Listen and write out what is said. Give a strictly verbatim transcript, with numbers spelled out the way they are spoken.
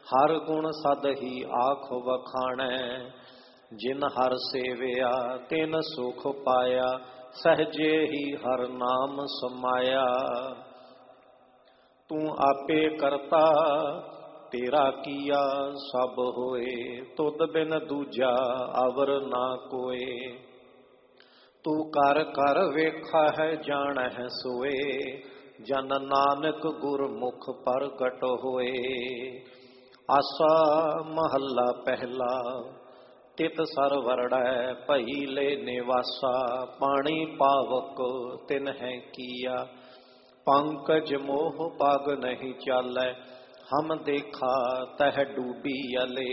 हर गुण सद ही आख वखाणै, जिन हर सेविया तिन सुख पाया, सहजे ही हर नाम समाया। तू आपे करता तेरा किया सब होए, तुद बिन दूजा अवर ना कोए। तू कर कर वेखा है जान है सोए, जन नानक गुरमुख प्रगट होए। आसा महला पहला, तित सर वरड़ै भई ले निवासा, पानी पावक तिन है किया, पंकज मोह पग नहीं चालै, हम देखा तह डूबी अले।